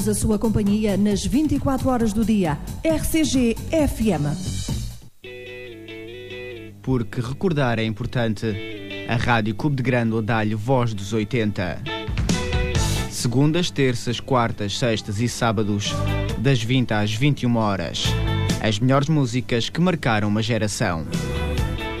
A sua companhia nas 24 horas do dia. RCG FM. Porque recordar é importante. A Rádio Clube de Grândola dá-lhe voz dos 80. Segundas, terças, quartas, sextas e sábados, das 20 às 21 horas. As melhores músicas que marcaram uma geração.